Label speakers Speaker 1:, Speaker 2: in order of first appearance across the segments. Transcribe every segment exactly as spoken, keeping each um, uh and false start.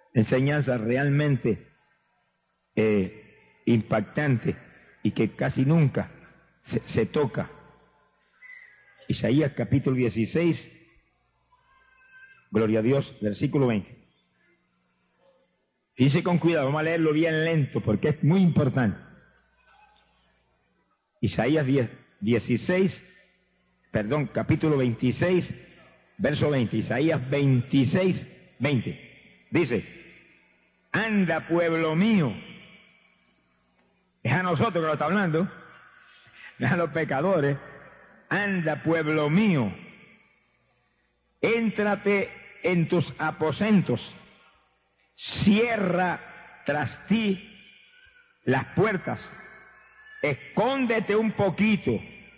Speaker 1: enseñanza realmente eh, impactante y que casi nunca se, se toca. Isaías capítulo dieciséis, gloria a Dios, versículo veinte. Dice con cuidado, vamos a leerlo bien lento porque es muy importante. Isaías dieciséis, perdón, capítulo veintiséis, verso veinte. Isaías veintiséis, veinte. Dice, anda pueblo mío. Es a nosotros que lo está hablando, no es a los pecadores. Anda pueblo mío, éntrate en tus aposentos, cierra tras ti las puertas, escóndete un poquito,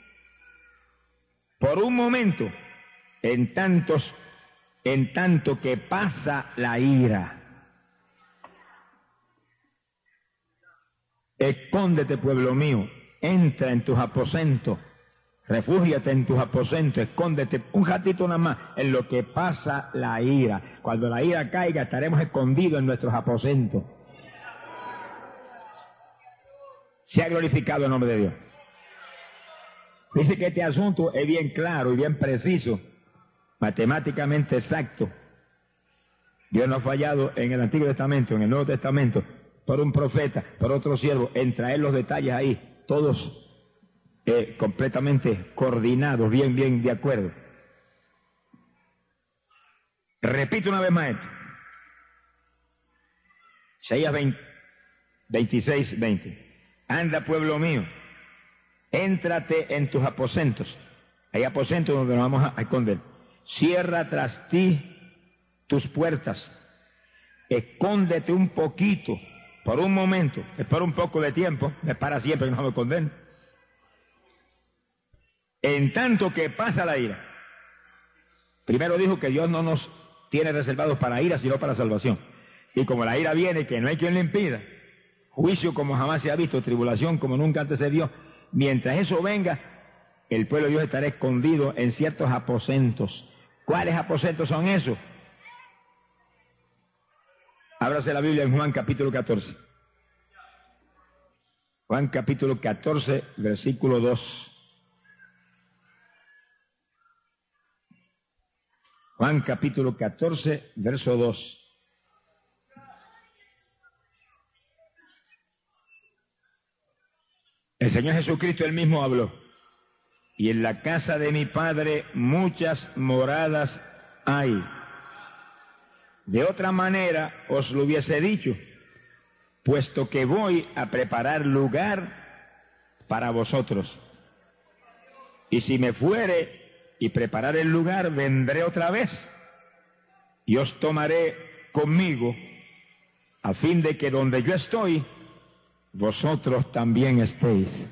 Speaker 1: por un momento, en tantos, en tanto que pasa la ira. Escóndete, pueblo mío, entra en tus aposentos, refúgiate en tus aposentos, escóndete un ratito nada más en lo que pasa la ira. Cuando la ira caiga, estaremos escondidos en nuestros aposentos. Se ha glorificado el nombre de Dios. Dice que este asunto es bien claro y bien preciso, matemáticamente exacto. Dios no ha fallado en el Antiguo Testamento, en el Nuevo Testamento, por un profeta, por otro siervo, en traer los detalles ahí, todos eh, completamente coordinados, bien, bien de acuerdo. Repito una vez más esto. Isaías veintiséis, veinte. Anda, pueblo mío, éntrate en tus aposentos. Hay aposentos donde nos vamos a esconder. Cierra tras ti tus puertas. Escóndete un poquito, por un momento, es por un poco de tiempo, no es para siempre que nos vamos a esconder. En tanto que pasa la ira. Primero dijo que Dios no nos tiene reservados para ira, sino para salvación. Y como la ira viene, que no hay quien le impida, juicio como jamás se ha visto, tribulación como nunca antes se dio, mientras eso venga, el pueblo de Dios estará escondido en ciertos aposentos. ¿Cuáles aposentos son esos? Ábrase la Biblia en Juan capítulo catorce. Juan capítulo catorce, versículo dos. Juan capítulo catorce, verso dos. El Señor Jesucristo él mismo habló. Y en la casa de mi Padre muchas moradas hay. De otra manera os lo hubiese dicho, puesto que voy a preparar lugar para vosotros. Y si me fuere y preparar el lugar, vendré otra vez y os tomaré conmigo, a fin de que donde yo estoy, vosotros también estéis.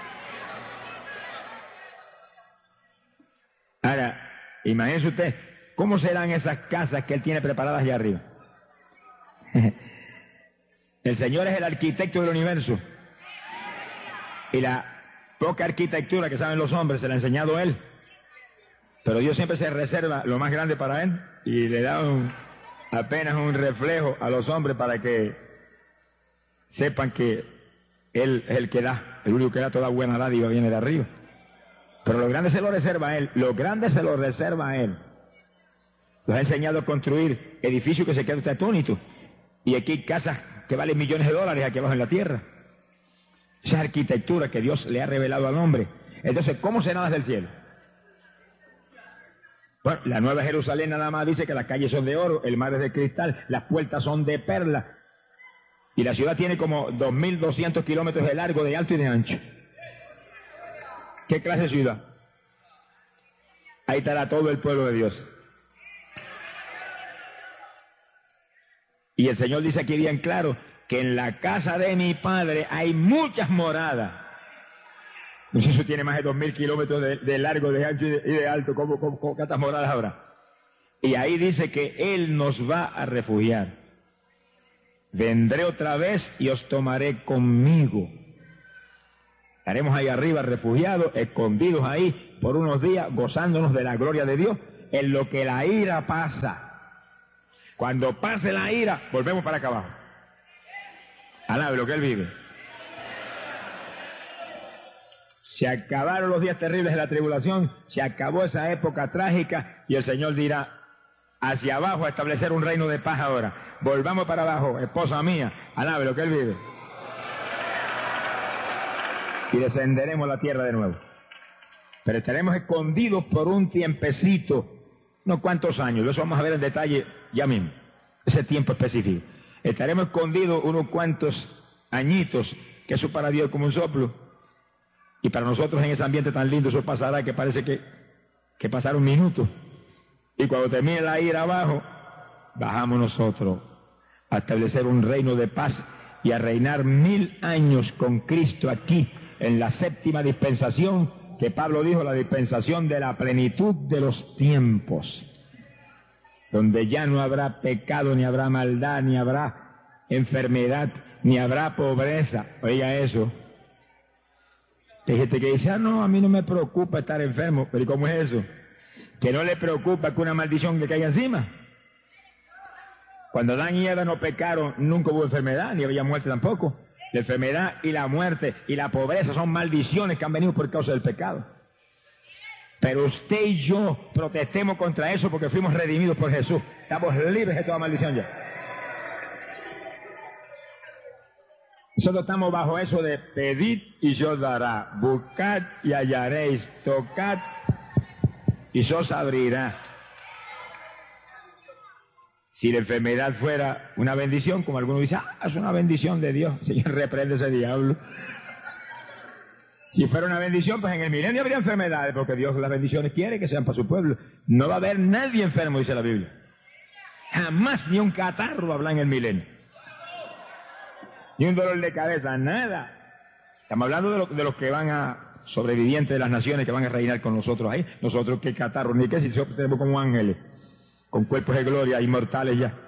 Speaker 1: Ahora, imagínese usted, ¿cómo serán esas casas que él tiene preparadas allá arriba? El Señor es el arquitecto del universo. Y la poca arquitectura que saben los hombres se la ha enseñado él. Pero Dios siempre se reserva lo más grande para él y le da un, apenas un reflejo a los hombres para que sepan que él es el que da, el único que da toda buena dádiva viene de arriba. Pero lo grande se lo reserva a él, lo grande se lo reserva a él. Nos ha enseñado a construir edificios que se quedan usted atónito. Y aquí hay casas que valen millones de dólares aquí abajo en la tierra. Esa arquitectura que Dios le ha revelado al hombre. Entonces, ¿cómo serán las del cielo? Bueno, la Nueva Jerusalén nada más dice que las calles son de oro, el mar es de cristal, las puertas son de perla. Y la ciudad tiene como dos mil doscientos kilómetros de largo, de alto y de ancho. ¿Qué clase de ciudad? Ahí estará todo el pueblo de Dios. Y el Señor dice aquí bien claro que en la casa de mi Padre hay muchas moradas. No sé si eso tiene más de dos mil kilómetros de, de largo, de ancho y de, y de alto. ¿Cómo, cómo, cómo, ¿Cuántas moradas habrá? Y ahí dice que Él nos va a refugiar. Vendré otra vez y os tomaré conmigo. Estaremos ahí arriba refugiados, escondidos ahí por unos días, gozándonos de la gloria de Dios, en lo que la ira pasa. Cuando pase la ira, volvemos para acá abajo. Alabe lo que Él vive. Se acabaron los días terribles de la tribulación, se acabó esa época trágica y el Señor dirá, hacia abajo a establecer un reino de paz ahora. Volvamos para abajo, esposa mía, alabe lo que Él vive. Y descenderemos la tierra de nuevo. Pero estaremos escondidos por un tiempecito, unos cuantos años, eso vamos a ver en detalle ya mismo, ese tiempo específico. Estaremos escondidos unos cuantos añitos, que eso para Dios es como un soplo. Y para nosotros en ese ambiente tan lindo eso pasará que parece que, que pasaron minutos. Y cuando termine la ira abajo, bajamos nosotros a establecer un reino de paz y a reinar mil años con Cristo aquí, en la séptima dispensación, que Pablo dijo, la dispensación de la plenitud de los tiempos, donde ya no habrá pecado, ni habrá maldad, ni habrá enfermedad, ni habrá pobreza. Oiga eso. Hay gente que dice, ah, no, a mí no me preocupa estar enfermo. Pero ¿y cómo es eso? Que no le preocupa que una maldición le caiga encima. Cuando Adán y Eva no pecaron, nunca hubo enfermedad, ni había muerte tampoco. La enfermedad y la muerte y la pobreza son maldiciones que han venido por causa del pecado. Pero usted y yo protestemos contra eso porque fuimos redimidos por Jesús. Estamos libres de toda maldición ya. Nosotros estamos bajo eso de pedid y se os dará, buscad y hallaréis, tocad y se os abrirá. Si la enfermedad fuera una bendición, como algunos dicen, ah, es una bendición de Dios, Señor, reprende ese diablo. Si fuera una bendición, pues en el milenio habría enfermedades, porque Dios las bendiciones quiere que sean para su pueblo. No va a haber nadie enfermo, dice la Biblia. Jamás ni un catarro habla en el milenio. Ni un dolor de cabeza, nada. Estamos hablando de, lo, de los que van a, sobrevivientes de las naciones, que van a reinar con nosotros ahí. Nosotros qué catarro, ni qué si tenemos como ángeles, con cuerpos de gloria, inmortales ya.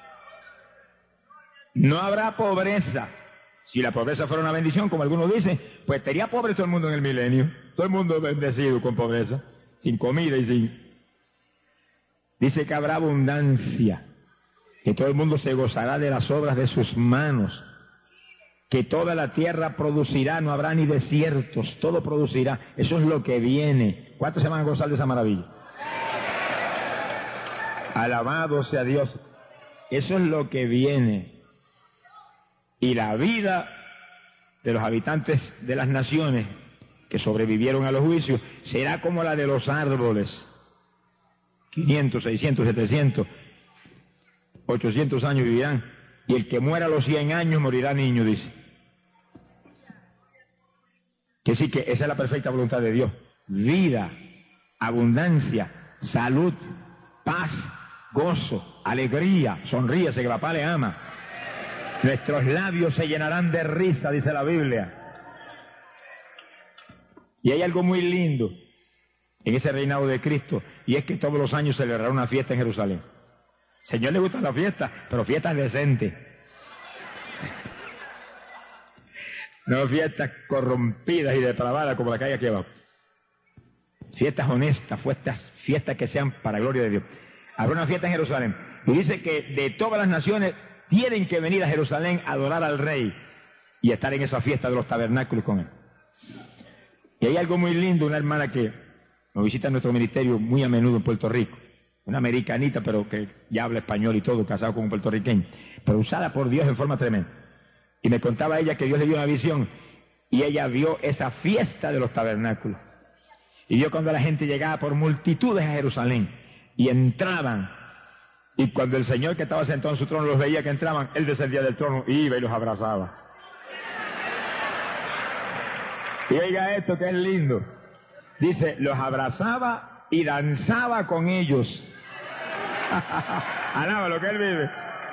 Speaker 1: No habrá pobreza. Si la pobreza fuera una bendición, como algunos dicen, pues estaría pobre todo el mundo en el milenio. Todo el mundo bendecido con pobreza, sin comida y sin... Dice que habrá abundancia, que todo el mundo se gozará de las obras de sus manos, que toda la tierra producirá, no habrá ni desiertos, todo producirá. Eso es lo que viene. ¿Cuántos se van a gozar de esa maravilla? Alabado sea Dios. Eso es lo que viene. Y la vida de los habitantes de las naciones que sobrevivieron a los juicios será como la de los árboles. quinientos, seiscientos, setecientos, ochocientos años vivirán. Y el que muera a los cien años morirá niño, dice. Que sí, que esa es la perfecta voluntad de Dios. Vida, abundancia, salud, paz, gozo, alegría, sonríese que papá le ama. Nuestros labios se llenarán de risa, dice la Biblia. Y hay algo muy lindo en ese reinado de Cristo, y es que todos los años celebrará una fiesta en Jerusalén. Señor le gustan las fiestas, pero fiestas decentes. No fiestas corrompidas y depravadas como la que hay aquí abajo. Fiestas honestas, fiestas, fiestas que sean para gloria de Dios. Habrá una fiesta en Jerusalén. Y dice que de todas las naciones tienen que venir a Jerusalén a adorar al Rey y estar en esa fiesta de los tabernáculos con Él. Y hay algo muy lindo, una hermana que nos visita en nuestro ministerio muy a menudo en Puerto Rico. Una americanita, pero que ya habla español y todo, casado con un puertorriqueño, pero usada por Dios en forma tremenda. Y me contaba ella que Dios le dio una visión, y ella vio esa fiesta de los tabernáculos. Y vio cuando la gente llegaba por multitudes a Jerusalén, y entraban, y cuando el Señor que estaba sentado en su trono los veía que entraban, Él descendía del trono, y iba y los abrazaba. Y oiga esto que es lindo. Dice, los abrazaba y danzaba con ellos. Alaba lo que Él vive.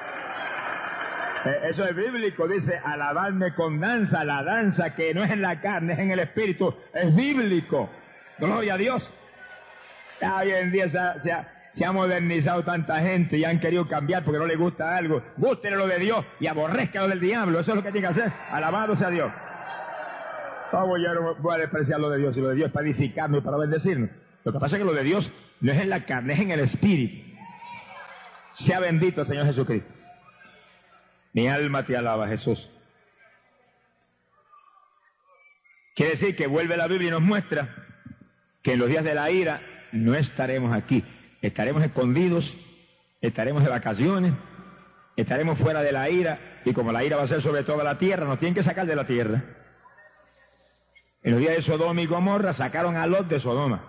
Speaker 1: Eso es bíblico, dice, alabadme con danza. La danza que no es en la carne, es en el espíritu, es bíblico. Gloria a Dios. Ya hoy en día se ha, se, ha, se ha modernizado tanta gente y han querido cambiar porque no les gusta algo. Gústele lo de Dios y aborrezca lo del diablo. Eso es lo que tiene que hacer. Alabado sea Dios. ¿Cómo yo no voy a despreciar lo de Dios? Y lo de Dios es para edificarnos y para bendecirnos. Lo que pasa es que lo de Dios no es en la carne, es en el espíritu. Sea bendito el Señor Jesucristo. Mi alma te alaba, Jesús. Quiere decir que vuelve la Biblia y nos muestra que en los días de la ira no estaremos aquí. Estaremos escondidos, estaremos de vacaciones, estaremos fuera de la ira, y como la ira va a ser sobre toda la tierra, nos tienen que sacar de la tierra. En los días de Sodoma y Gomorra sacaron a Lot de Sodoma.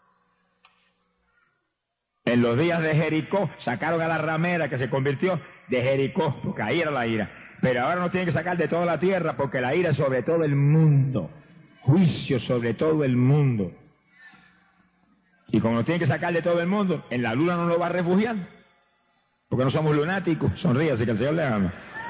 Speaker 1: En los días de Jericó sacaron a la ramera que se convirtió de Jericó, porque ahí era la ira. Pero ahora nos tienen que sacar de toda la tierra porque la ira es sobre todo el mundo. Juicio sobre todo el mundo. Y como nos tienen que sacar de todo el mundo, en la luna no nos va a refugiar. Porque no somos lunáticos. Sonríase que el Señor le ama.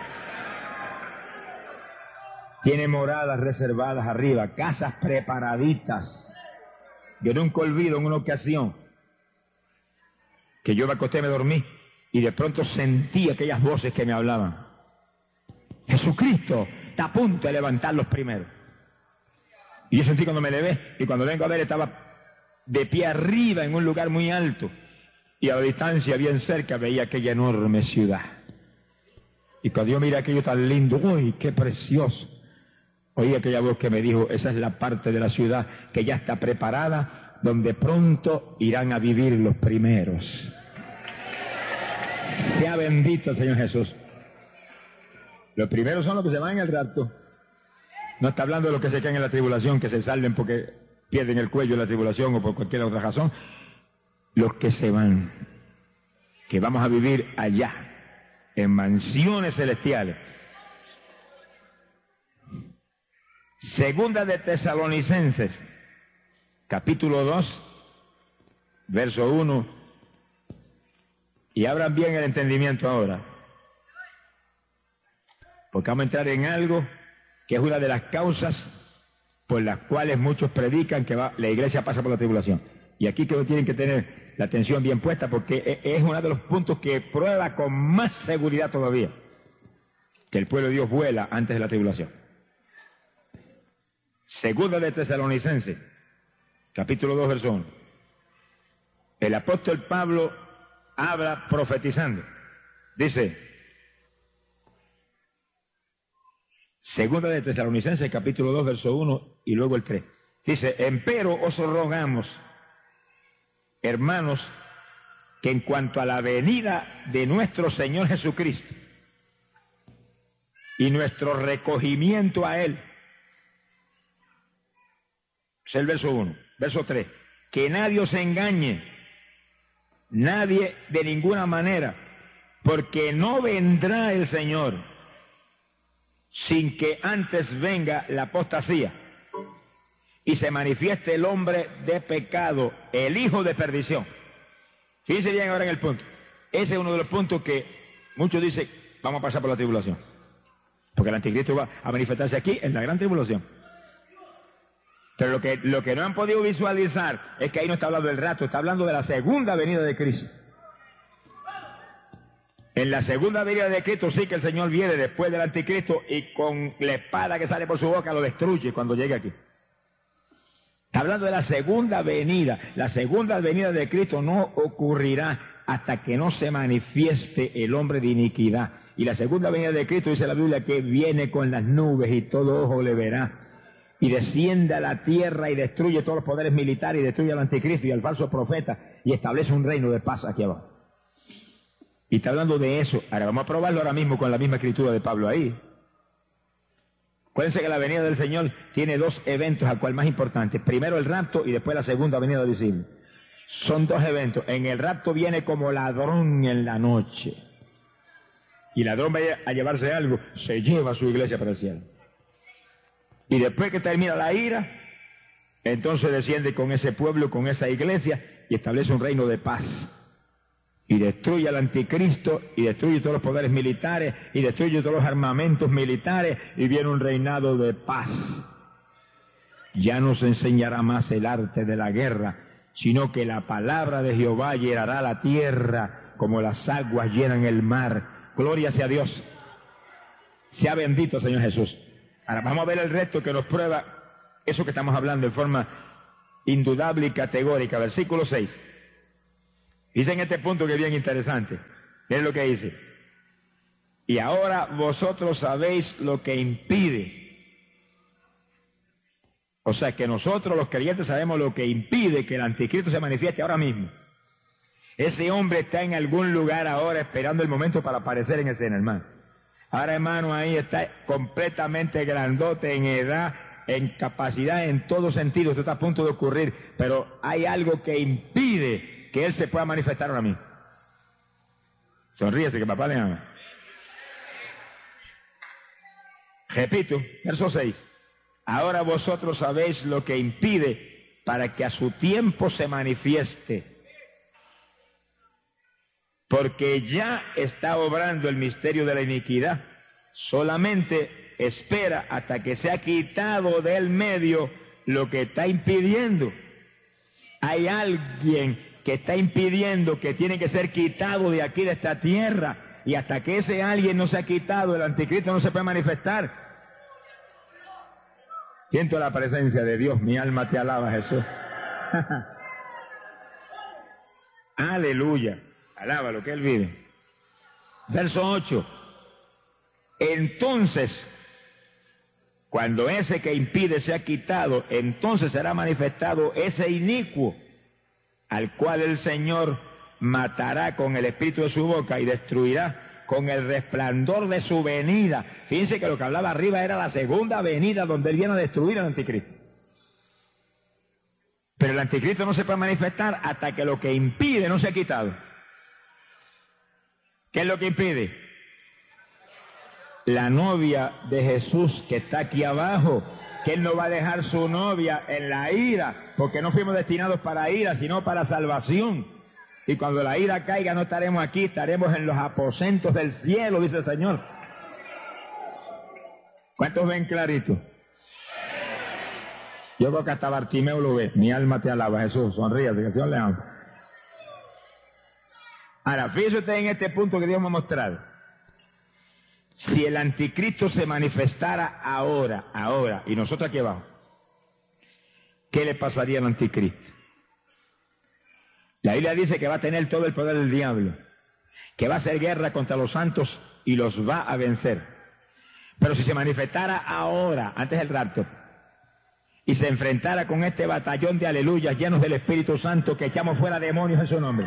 Speaker 1: Tiene moradas reservadas arriba, casas preparaditas. Yo nunca olvido en una ocasión que yo me acosté, me dormí, y de pronto sentí aquellas voces que me hablaban. Jesucristo está a punto de levantar los primeros. Y yo sentí cuando me levé, y cuando vengo a ver estaba de pie arriba en un lugar muy alto, y a la distancia, bien cerca, veía aquella enorme ciudad. Y cuando yo miré aquello tan lindo, ¡uy, qué precioso! Oí aquella voz que me dijo, esa es la parte de la ciudad que ya está preparada, donde pronto irán a vivir los primeros. Sea bendito el Señor Jesús. Los primeros son los que se van en el rapto. No está hablando de los que se quedan en la tribulación, que se salven porque pierden el cuello en la tribulación o por cualquier otra razón. Los que se van, que vamos a vivir allá, en mansiones celestiales. Segunda de Tesalonicenses, capítulo dos, verso uno, y abran bien el entendimiento ahora, porque vamos a entrar en algo que es una de las causas por las cuales muchos predican que va, la iglesia pasa por la tribulación. Y aquí que tienen que tener la atención bien puesta, porque es uno de los puntos que prueba con más seguridad todavía que el pueblo de Dios vuela antes de la tribulación. Segunda de Tesalonicenses, capítulo dos, verso uno. El apóstol Pablo habla profetizando. Dice, Segunda de Tesalonicenses, capítulo dos, verso uno, y luego el tres. Dice, empero os rogamos, hermanos, que en cuanto a la venida de nuestro Señor Jesucristo y nuestro recogimiento a Él, es el verso uno. Verso tres. Que nadie os engañe, nadie de ninguna manera, porque no vendrá el Señor sin que antes venga la apostasía y se manifieste el hombre de pecado, el hijo de perdición. Fíjense bien ahora en el punto. Ese es uno de los puntos que muchos dicen, vamos a pasar por la tribulación. Porque el anticristo va a manifestarse aquí en la gran tribulación. Pero lo que, lo que no han podido visualizar es que ahí no está hablando del rapto, está hablando de la segunda venida de Cristo. En la segunda venida de Cristo sí que el Señor viene después del anticristo y con la espada que sale por su boca lo destruye cuando llegue aquí. Está hablando de la segunda venida. La segunda venida de Cristo no ocurrirá hasta que no se manifieste el hombre de iniquidad. Y la segunda venida de Cristo, dice la Biblia, que viene con las nubes y todo ojo le verá. Y desciende a la tierra y destruye todos los poderes militares y destruye al anticristo y al falso profeta y establece un reino de paz aquí abajo. Y está hablando de eso. Ahora vamos a probarlo ahora mismo con la misma escritura de Pablo ahí. Acuérdense que la venida del Señor tiene dos eventos, al cual más importante. Primero el rapto y después la segunda venida visible. Son dos eventos. En el rapto viene como ladrón en la noche. Y el ladrón va a llevarse algo, se lleva a su iglesia para el cielo. Y después que termina la ira, entonces desciende con ese pueblo, con esa iglesia, y establece un reino de paz. Y destruye al anticristo, y destruye todos los poderes militares, y destruye todos los armamentos militares, y viene un reinado de paz. Ya no se enseñará más el arte de la guerra, sino que la palabra de Jehová llenará la tierra, como las aguas llenan el mar. Gloria sea a Dios. Sea bendito, Señor Jesús. Ahora vamos a ver el resto que nos prueba eso que estamos hablando en forma indudable y categórica. Versículo seis. Dice en este punto que es bien interesante. Miren lo que dice. Y ahora vosotros sabéis lo que impide. O sea que nosotros los creyentes sabemos lo que impide que el anticristo se manifieste ahora mismo. Ese hombre está en algún lugar ahora esperando el momento para aparecer en escena, hermano. Ahora, hermano, ahí está completamente grandote en edad, en capacidad, en todo sentido. Esto está a punto de ocurrir, pero hay algo que impide que él se pueda manifestar ahora mismo. Sonríese que papá le ama. Repito, verso seis. Ahora vosotros sabéis lo que impide para que a su tiempo se manifieste. Porque ya está obrando el misterio de la iniquidad. Solamente espera hasta que sea quitado del medio lo que está impidiendo. Hay alguien que está impidiendo que tiene que ser quitado de aquí, de esta tierra. Y hasta que ese alguien no sea quitado, el anticristo no se puede manifestar. Siento la presencia de Dios, mi alma te alaba, Jesús. Aleluya. Alaba lo que Él vive. Verso ocho. Entonces, cuando ese que impide sea quitado, entonces será manifestado ese inicuo, al cual el Señor matará con el espíritu de su boca y destruirá con el resplandor de su venida. Fíjense que lo que hablaba arriba era la segunda venida donde Él viene a destruir al anticristo. Pero el anticristo no se puede manifestar hasta que lo que impide no sea quitado. ¿Qué es lo que impide? La novia de Jesús que está aquí abajo, que Él no va a dejar su novia en la ira, porque no fuimos destinados para ira, sino para salvación. Y cuando la ira caiga no estaremos aquí, estaremos en los aposentos del cielo, dice el Señor. ¿Cuántos ven clarito? Yo creo que hasta Bartimeo lo ve. Mi alma te alaba, Jesús, sonríase, que el Señor le ama. Ahora, fíjese usted en este punto que Dios me ha mostrado. Si el anticristo se manifestara ahora, ahora, y nosotros aquí abajo, ¿qué le pasaría al anticristo? La Biblia dice que va a tener todo el poder del diablo, que va a hacer guerra contra los santos y los va a vencer. Pero si se manifestara ahora, antes del rapto, y se enfrentara con este batallón de aleluyas llenos del Espíritu Santo, que echamos fuera demonios en su nombre,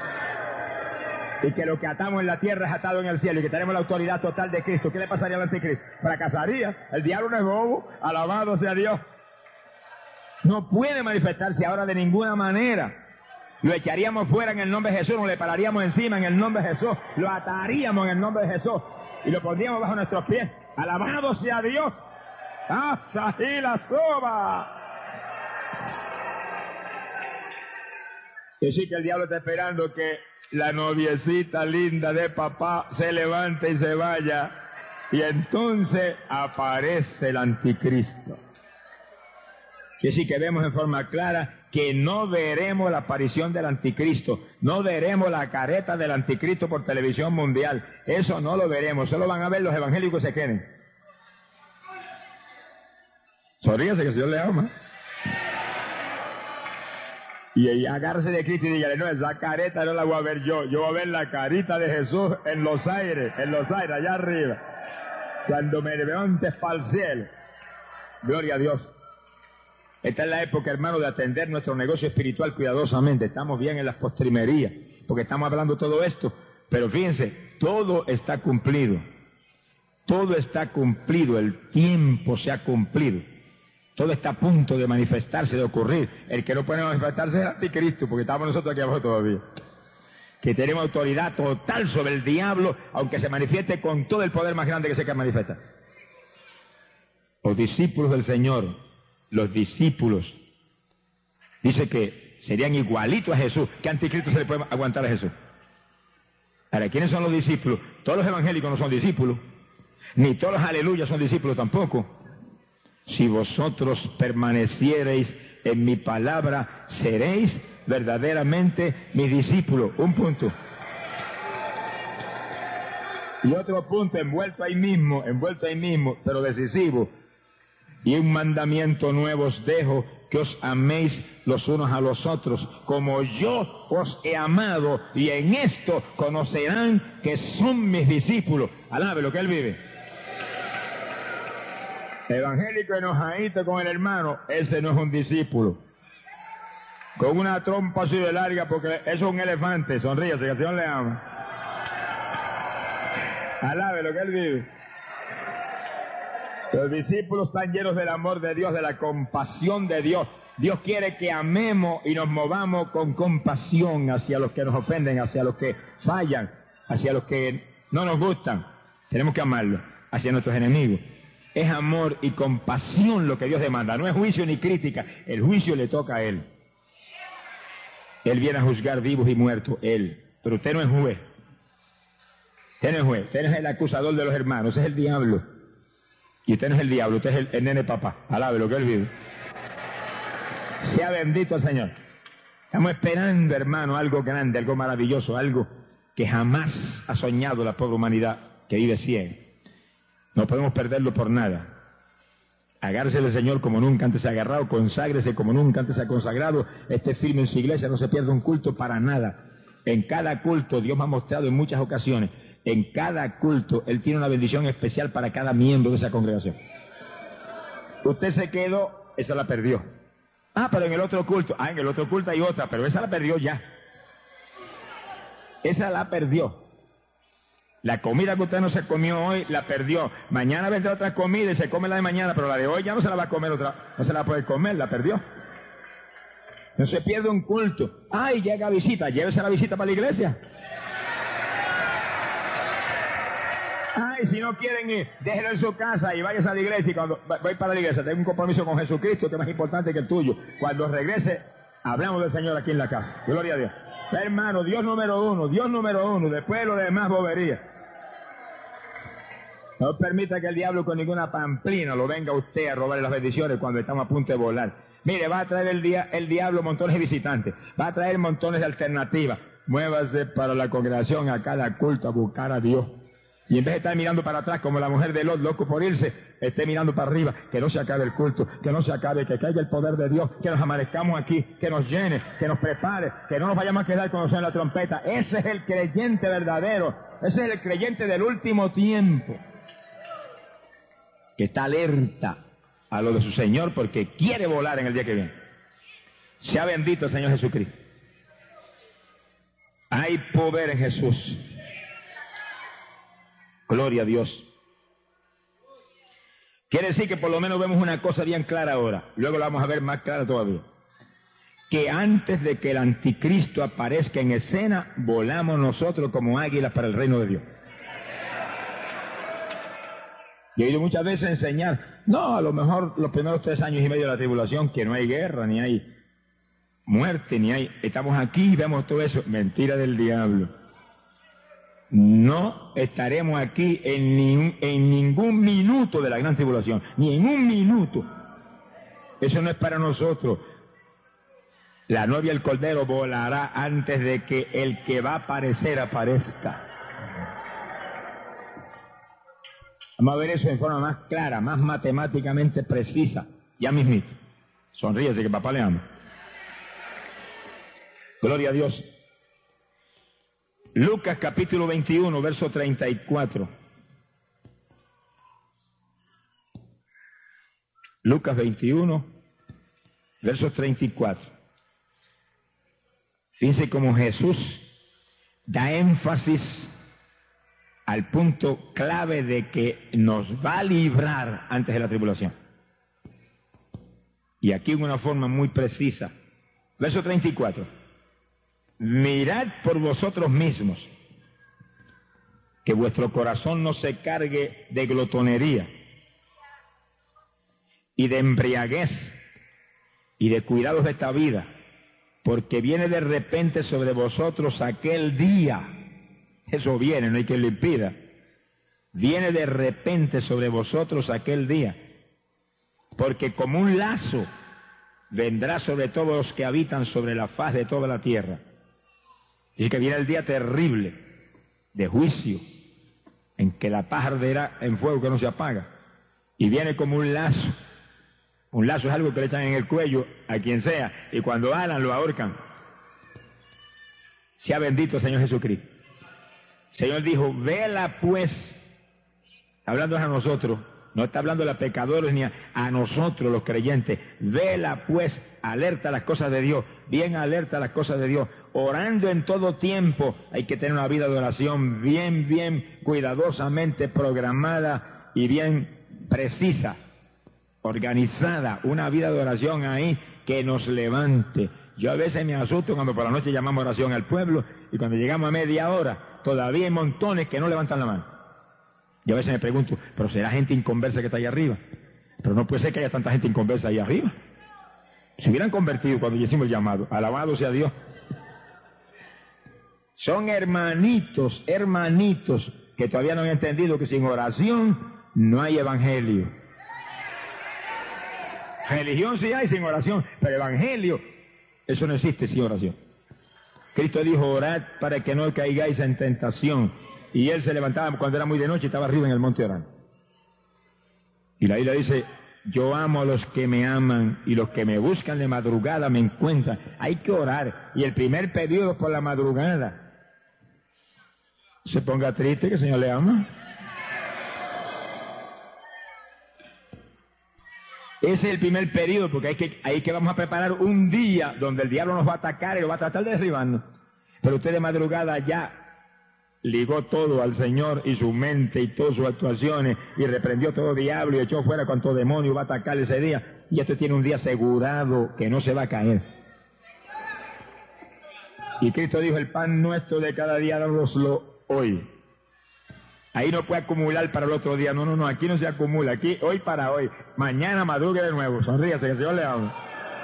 Speaker 1: y que lo que atamos en la tierra es atado en el cielo, y que tenemos la autoridad total de Cristo, ¿qué le pasaría al anticristo? Fracasaría. El diablo no es bobo, alabado sea Dios. No puede manifestarse ahora de ninguna manera. Lo echaríamos fuera en el nombre de Jesús, nos le pararíamos encima en el nombre de Jesús, lo ataríamos en el nombre de Jesús y lo pondríamos bajo nuestros pies. Alabado sea Dios. ¡Asají la soba! Y sí que el diablo está esperando que la noviecita linda de papá se levante y se vaya, y entonces aparece el anticristo. Y sí que vemos en forma clara que no veremos la aparición del anticristo, no veremos la careta del anticristo por televisión mundial, eso no lo veremos, solo van a ver los evangélicos que se queden. Sonríase que el Señor le ama. Y, y agárrese de Cristo y dígale, no, esa careta no la voy a ver yo, yo voy a ver la carita de Jesús en los aires, en los aires, allá arriba, cuando me levantes para el cielo. Gloria a Dios. Esta es la época, hermano, de atender nuestro negocio espiritual cuidadosamente. Estamos bien en las postrimerías, porque estamos hablando todo esto. Pero fíjense, todo está cumplido. Todo está cumplido. El tiempo se ha cumplido. Todo está a punto de manifestarse, de ocurrir. El que no puede manifestarse es el anticristo, porque estamos nosotros aquí abajo todavía. Que tenemos autoridad total sobre el diablo, aunque se manifieste con todo el poder más grande que se que manifiesta. Los discípulos del Señor, los discípulos, dice que serían igualitos a Jesús. ¿Qué anticristo se le puede aguantar a Jesús? Ahora, ¿quiénes son los discípulos? Todos los evangélicos no son discípulos, ni todos los aleluyas son discípulos tampoco. Si vosotros permaneciereis en mi palabra, seréis verdaderamente mis discípulos. Un punto. Y otro punto, envuelto ahí mismo, envuelto ahí mismo, pero decisivo. Y un mandamiento nuevo os dejo, que os améis los unos a los otros, como yo os he amado, y en esto conocerán que son mis discípulos. Alabe lo que él vive. Evangélico enojadito con el hermano, ese no es un discípulo. Con una trompa así de larga, porque eso es un elefante, sonríase, que el Señor le ama. Alabe lo que él vive. Los discípulos están llenos del amor de Dios, de la compasión de Dios. Dios quiere que amemos y nos movamos con compasión hacia los que nos ofenden, hacia los que fallan, hacia los que no nos gustan. Tenemos que amarlos, hacia nuestros enemigos. Es amor y compasión lo que Dios demanda. No es juicio ni crítica. El juicio le toca a Él. Él viene a juzgar vivos y muertos, Él. Pero usted no es juez. Usted no es juez. Usted no es el acusador de los hermanos. Ese es el diablo. Y usted no es el diablo. Usted es el, el nene papá. Alabe lo que Él vive. Sea bendito el Señor. Estamos esperando, hermano, algo grande, algo maravilloso, algo que jamás ha soñado la pobre humanidad que vive ciega. No podemos perderlo por nada. Agárrese al Señor como nunca antes se ha agarrado, conságrese como nunca antes se ha consagrado, esté firme en su iglesia, no se pierda un culto para nada. En cada culto, Dios me ha mostrado en muchas ocasiones, en cada culto, Él tiene una bendición especial para cada miembro de esa congregación. Usted se quedó, esa la perdió. Ah, pero en el otro culto, ah, en el otro culto hay otra, pero esa la perdió ya. Esa la perdió. La comida que usted no se comió hoy, la perdió. Mañana vendrá otra comida y se come la de mañana, pero la de hoy ya no se la va a comer otra, no se la va a poder comer, la perdió. No se pierde un culto. Ay, llega visita, llévese la visita para la iglesia. Ay, si no quieren ir, déjenlo en su casa y váyase a la iglesia. Y cuando voy para la iglesia, tengo un compromiso con Jesucristo que es más importante que el tuyo. Cuando regrese, hablamos del Señor aquí en la casa. Gloria a Dios. Hermano, Dios número uno, Dios número uno, después lo demás bobería. No permita que el diablo con ninguna pamplina lo venga a usted a robarle las bendiciones cuando estamos a punto de volar. Mire, va a traer el, día, el diablo montones de visitantes, va a traer montones de alternativas. Muévase para la congregación a cada culto a buscar a Dios. Y en vez de estar mirando para atrás como la mujer de Lot, loco por irse, esté mirando para arriba, que no se acabe el culto, que no se acabe, que caiga el poder de Dios, que nos amanezcamos aquí, que nos llene, que nos prepare, que no nos vayamos a quedar con los en la trompeta. Ese es el creyente verdadero, ese es el creyente del último tiempo, que está alerta a lo de su Señor porque quiere volar en el día que viene. Sea bendito el Señor Jesucristo. Hay poder en Jesús. Gloria a Dios. Quiere decir que por lo menos vemos una cosa bien clara ahora. Luego la vamos a ver más clara todavía. Que antes de que el anticristo aparezca en escena, volamos nosotros como águilas para el reino de Dios. Y he oído muchas veces enseñar, no, a lo mejor los primeros tres años y medio de la tribulación, que no hay guerra, ni hay muerte, ni hay... Estamos aquí y vemos todo eso. Mentira del diablo. No estaremos aquí en, ni, en ningún minuto de la gran tribulación, ni en un minuto. Eso no es para nosotros. La novia del Cordero volará antes de que el que va a aparecer aparezca. Vamos a ver eso en forma más clara, más matemáticamente precisa. Ya mismito. Sonríese que papá le ama. Gloria a Dios. Lucas capítulo veintiuno, verso treinta y cuatro. Lucas veintiuno, verso treinta y cuatro. Fíjense cómo Jesús da énfasis al punto clave de que nos va a librar antes de la tribulación. Y aquí en una forma muy precisa. Verso treinta y cuatro. Mirad por vosotros mismos, que vuestro corazón no se cargue de glotonería y de embriaguez y de cuidados de esta vida, porque viene de repente sobre vosotros aquel día. Eso viene, no hay quien lo impida. Viene de repente sobre vosotros aquel día, porque como un lazo vendrá sobre todos los que habitan sobre la faz de toda la tierra. Y que viene el día terrible de juicio, en que la paz arderá en fuego que no se apaga. Y viene como un lazo, Un lazo es algo que le echan en el cuello a quien sea, y cuando alan lo ahorcan. Sea bendito Señor Jesucristo. El Señor dijo, vela pues, hablando a nosotros, no está hablando a los pecadores ni a, a nosotros los creyentes, vela pues, alerta a las cosas de Dios, bien alerta a las cosas de Dios, orando en todo tiempo. Hay que tener una vida de oración bien, bien cuidadosamente programada y bien precisa, organizada, una vida de oración ahí que nos levante. Yo a veces me asusto cuando por la noche llamamos oración al pueblo y cuando llegamos a media hora todavía hay montones que no levantan la mano. Yo a veces me pregunto, pero será gente inconversa que está ahí arriba. Pero no puede ser que haya tanta gente inconversa ahí arriba. Se hubieran convertido cuando hicimos el llamado. Alabado sea Dios. Son hermanitos, hermanitos que todavía no han entendido que sin oración no hay evangelio. Religión sí hay sin oración, pero evangelio, eso no existe sin oración. Cristo dijo, orad para que no caigáis en tentación. Y él se levantaba cuando era muy de noche y estaba arriba en el monte orando. Y la Biblia dice, yo amo a los que me aman y los que me buscan de madrugada me encuentran. Hay que orar. Y el primer pedido por la madrugada. Se ponga triste que el Señor le ama. Ese es el primer periodo, porque hay que, hay que vamos a preparar un día donde el diablo nos va a atacar y lo va a tratar de derribarnos. Pero usted de madrugada ya ligó todo al Señor y su mente y todas sus actuaciones y reprendió todo diablo y echó fuera cuanto demonio va a atacar ese día. Y esto tiene un día asegurado que no se va a caer. Y Cristo dijo, el pan nuestro de cada día dánoslo hoy. Ahí no puede acumular para el otro día. No, no, no, aquí no se acumula. Aquí, hoy para hoy. Mañana madrugue de nuevo. Sonríase, que el Señor le habla.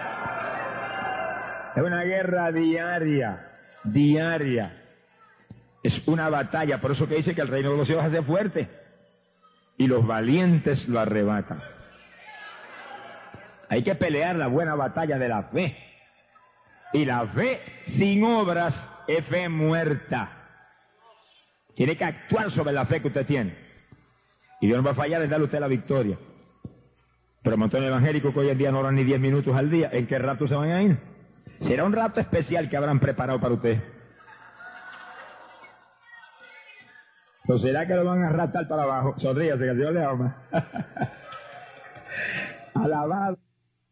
Speaker 1: Es una guerra diaria. Diaria. Es una batalla. Por eso que dice que el reino de los cielos hace fuerte. Y los valientes lo arrebatan. Hay que pelear la buena batalla de la fe. Y la fe sin obras es fe muerta. Tiene que actuar sobre la fe que usted tiene. Y Dios no va a fallar en darle a usted la victoria. Pero montones evangélicos que hoy en día no oran ni diez minutos al día, ¿en qué rato se van a ir? Será un rato especial que habrán preparado para usted. ¿O será que lo van a arrastrar para abajo? Sonríase, que el Dios le ama. Alabado.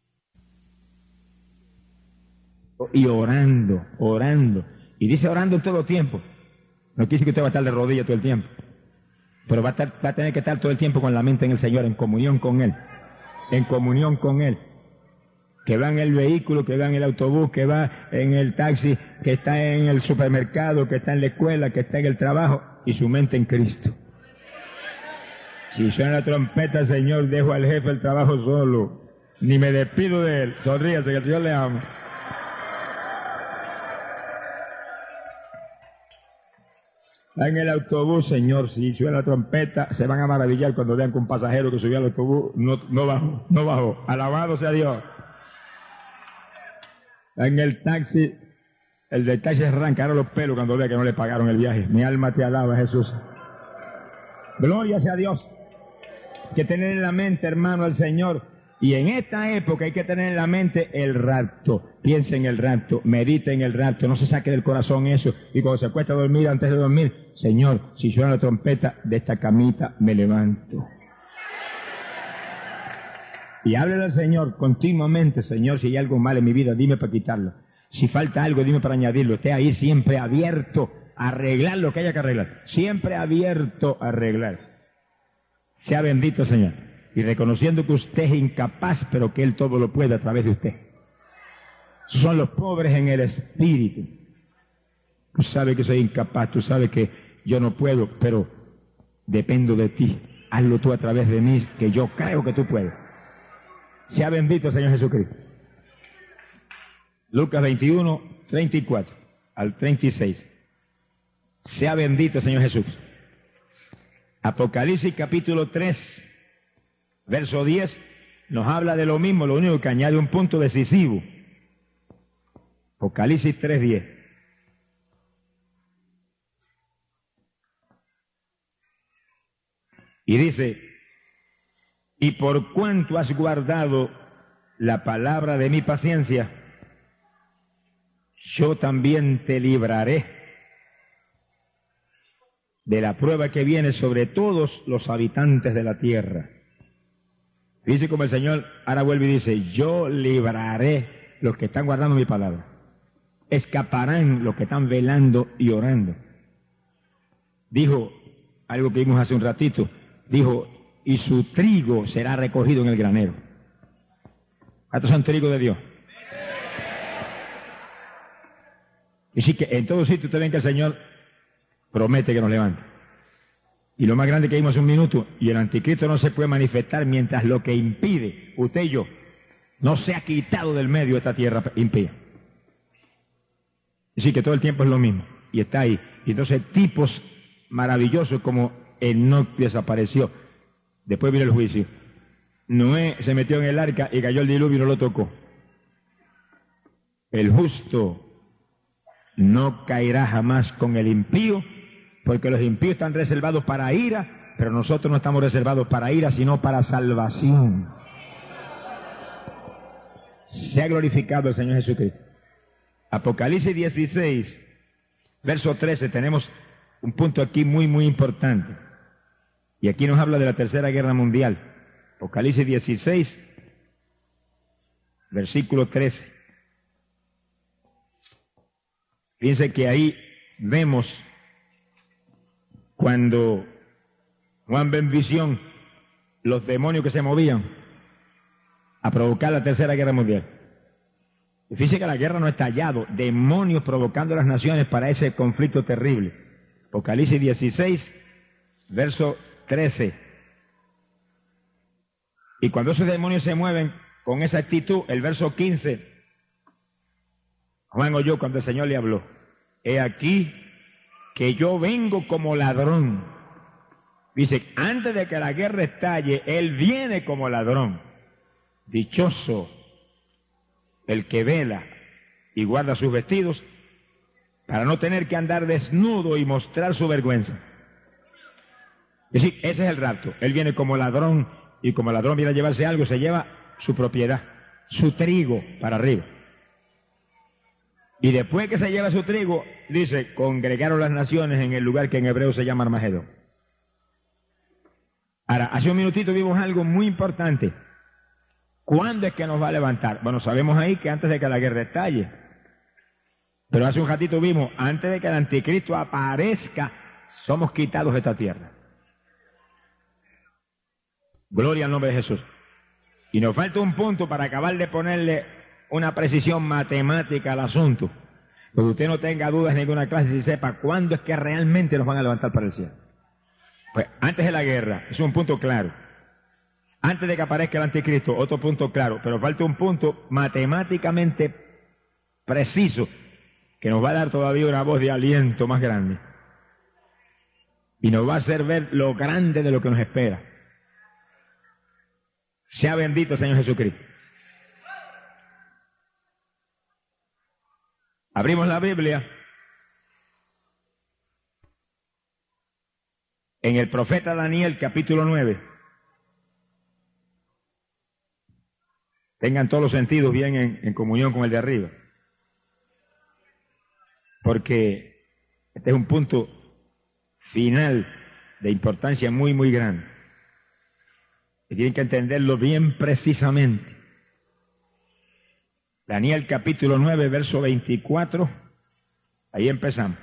Speaker 1: Y orando, orando. Y dice orando en todo tiempo. No quiere decir que usted va a estar de rodillas todo el tiempo. Pero va a, estar, va a tener que estar todo el tiempo con la mente en el Señor, en comunión con Él. En comunión con Él. Que va en el vehículo, que va en el autobús, que va en el taxi, que está en el supermercado, que está en la escuela, que está en el trabajo, y su mente en Cristo. Si suena la trompeta, Señor, dejo al jefe el trabajo solo. Ni me despido de él. Sonríase, que el Señor le ama. En el autobús, Señor, si suena la trompeta, se van a maravillar cuando vean que un pasajero que subió al autobús no, no bajó, no bajó. Alabado sea Dios. En el taxi, el del taxi arrancaron los pelos cuando vea que no le pagaron el viaje. Mi alma te alaba, Jesús. Gloria sea a Dios. Hay que tener en la mente, hermano, al Señor. Y en esta época hay que tener en la mente el rapto. Piense en el rapto, medite en el rapto, no se saque del corazón eso. Y cuando se acuesta a dormir, antes de dormir, Señor, si suena la trompeta, de esta camita me levanto. Y háblele al Señor continuamente, Señor, si hay algo mal en mi vida, dime para quitarlo. Si falta algo, dime para añadirlo. Esté ahí siempre abierto a arreglar lo que haya que arreglar. Siempre abierto a arreglar. Sea bendito, Señor. Y reconociendo que usted es incapaz, pero que Él todo lo puede a través de usted. Son los pobres en el espíritu. Tú sabes que soy incapaz, tú sabes que yo no puedo, pero dependo de ti. Hazlo tú a través de mí, que yo creo que tú puedes. Sea bendito, Señor Jesucristo. Lucas veintiuno, treinta y cuatro al treinta y seis. Sea bendito, Señor Jesús. Apocalipsis capítulo tres. Verso diez nos habla de lo mismo, lo único que añade un punto decisivo. Apocalipsis tres diez. Y dice, y por cuanto has guardado la palabra de mi paciencia, yo también te libraré de la prueba que viene sobre todos los habitantes de la tierra. Dice como el Señor ahora vuelve y dice, yo libraré los que están guardando mi palabra. Escaparán los que están velando y orando. Dijo algo que vimos hace un ratito, dijo, y su trigo será recogido en el granero. ¿Cuántos son trigo de Dios? Y sí que en todo sitio ustedes ven que el Señor promete que nos levante. Y lo más grande que vimos hace un minuto, y el anticristo no se puede manifestar mientras lo que impide, usted y yo, no se ha quitado del medio de esta tierra impía. Y sí que todo el tiempo es lo mismo, y está ahí. Y entonces tipos maravillosos como Enoc desapareció. Después vino el juicio. Noé se metió en el arca y cayó el diluvio y no lo tocó. El justo no caerá jamás con el impío, porque los impíos están reservados para ira, pero nosotros no estamos reservados para ira, sino para salvación. Se ha glorificado el Señor Jesucristo. Apocalipsis dieciséis, verso trece, tenemos un punto aquí muy, muy importante. Y aquí nos habla de la Tercera Guerra Mundial. Apocalipsis dieciséis, versículo trece. Fíjense que ahí vemos cuando Juan ve en visión los demonios que se movían a provocar la Tercera Guerra Mundial. Y fíjense que la guerra no ha estallado, demonios provocando a las naciones para ese conflicto terrible. Apocalipsis dieciséis, verso trece. Y cuando esos demonios se mueven con esa actitud, el verso quince, Juan oyó cuando el Señor le habló, he aquí que yo vengo como ladrón. Dice, antes de que la guerra estalle, Él viene como ladrón. Dichoso el que vela y guarda sus vestidos para no tener que andar desnudo y mostrar su vergüenza. Es decir, ese es el rapto. Él viene como ladrón y como ladrón viene a llevarse algo, se lleva su propiedad, su trigo para arriba. Y después que se lleva su trigo, dice, congregaron las naciones en el lugar que en hebreo se llama Armagedón. Ahora, hace un minutito vimos algo muy importante. ¿Cuándo es que nos va a levantar? Bueno, sabemos ahí que antes de que la guerra estalle. Pero hace un ratito vimos, antes de que el anticristo aparezca, somos quitados de esta tierra. Gloria al nombre de Jesús. Y nos falta un punto para acabar de ponerle una precisión matemática al asunto. Porque usted no tenga dudas en ninguna clase y sepa cuándo es que realmente nos van a levantar para el cielo. Pues antes de la guerra, es un punto claro. Antes de que aparezca el anticristo, otro punto claro. Pero falta un punto matemáticamente preciso que nos va a dar todavía una voz de aliento más grande. Y nos va a hacer ver lo grande de lo que nos espera. Sea bendito el Señor Jesucristo. Abrimos la Biblia en el profeta Daniel, capítulo nueve. Tengan todos los sentidos bien en, en comunión con el de arriba. Porque este es un punto final de importancia muy, muy grande. Y tienen que entenderlo bien precisamente. Daniel capítulo nueve, verso veinticuatro, ahí empezamos.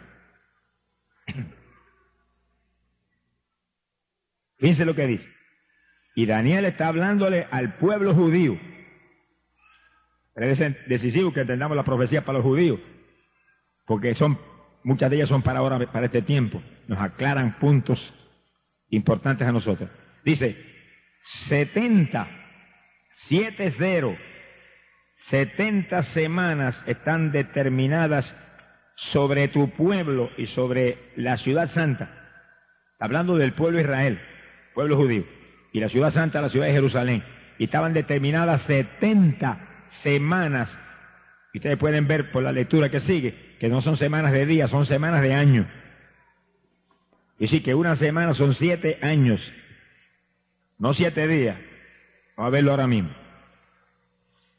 Speaker 1: Fíjense lo que dice. Y Daniel está hablándole al pueblo judío. Pero es decisivo que entendamos la profecía para los judíos, porque son, muchas de ellas son para ahora, para este tiempo. Nos aclaran puntos importantes a nosotros. Dice, setenta, siete cero, setenta semanas están determinadas sobre tu pueblo y sobre la ciudad santa. Hablando del pueblo de Israel, pueblo judío, y la ciudad santa, la ciudad de Jerusalén. Y estaban determinadas setenta semanas. Y ustedes pueden ver por la lectura que sigue, que no son semanas de días, son semanas de años. Y sí que una semana son siete años, no siete días. Vamos a verlo ahora mismo.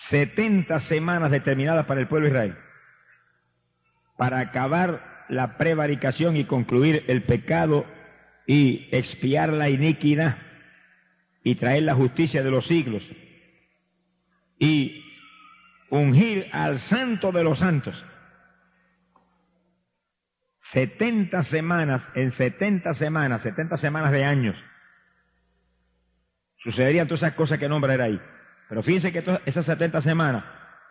Speaker 1: setenta semanas determinadas para el pueblo de Israel, para acabar la prevaricación y concluir el pecado y expiar la iniquidad y traer la justicia de los siglos y ungir al santo de los santos. setenta semanas, en setenta semanas, setenta semanas de años, sucederían todas esas cosas que nombra ahí. Pero fíjense que todas esas setenta semanas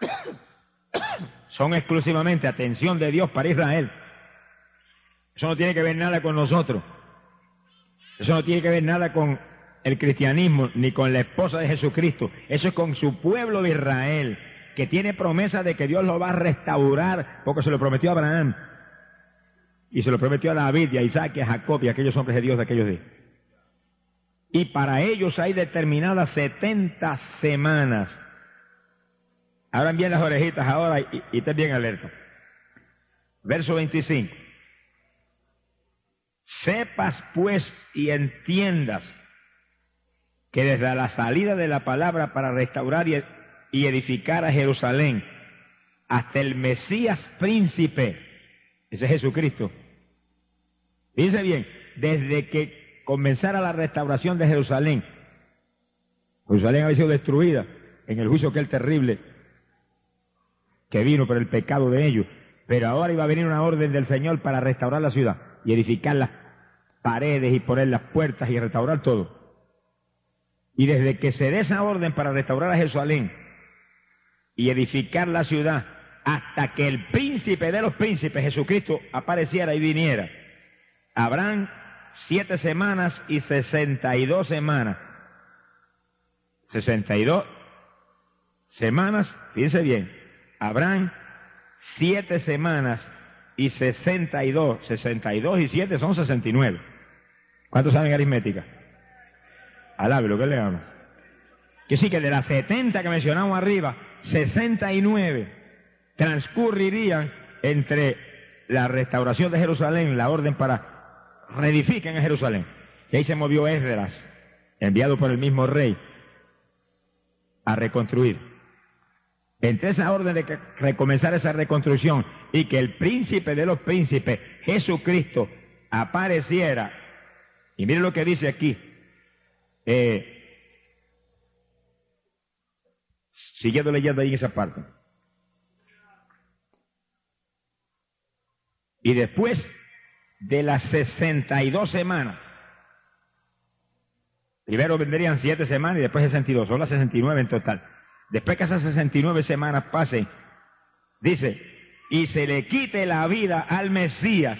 Speaker 1: son exclusivamente atención de Dios para Israel. Eso no tiene que ver nada con nosotros. Eso no tiene que ver nada con el cristianismo, ni con la esposa de Jesucristo. Eso es con su pueblo de Israel, que tiene promesa de que Dios lo va a restaurar, porque se lo prometió a Abraham, y se lo prometió a David, y a Isaac, y a Jacob, y a aquellos hombres de Dios de aquellos días. Y para ellos hay determinadas setenta semanas. Abran bien las orejitas ahora y, y estén bien alerta. Verso veinticinco. Sepas pues y entiendas que desde la salida de la palabra para restaurar y, y edificar a Jerusalén hasta el Mesías príncipe, ese es Jesucristo. Fíjense bien, desde que comenzara la restauración de Jerusalén, Jerusalén había sido destruida en el juicio aquel terrible que vino por el pecado de ellos, pero ahora iba a venir una orden del Señor para restaurar la ciudad y edificar las paredes y poner las puertas y restaurar todo. Y desde que se dé esa orden para restaurar a Jerusalén y edificar la ciudad, hasta que el príncipe de los príncipes, Jesucristo, apareciera y viniera, habrán siete semanas y sesenta y dos semanas. Sesenta y dos semanas, fíjense bien, habrán siete semanas y sesenta y dos. Sesenta y dos y siete son sesenta y nueve. ¿Cuántos saben aritmética? Alabe lo que le hablo. Que sí, que de las setenta que mencionamos arriba, sesenta y nueve transcurrirían entre la restauración de Jerusalén, la orden para reedifiquen a Jerusalén. Y ahí se movió Esdras, enviado por el mismo rey, a reconstruir. Entre esa orden de que recomenzar esa reconstrucción y que el príncipe de los príncipes, Jesucristo, apareciera. Y miren lo que dice aquí. Eh, siguiendo leyendo ahí en esa parte. Y después de las sesenta y dos semanas, primero vendrían siete semanas y después sesenta y dos, son las sesenta y nueve en total. Después que esas sesenta y nueve semanas pasen, dice, y se le quite la vida al Mesías.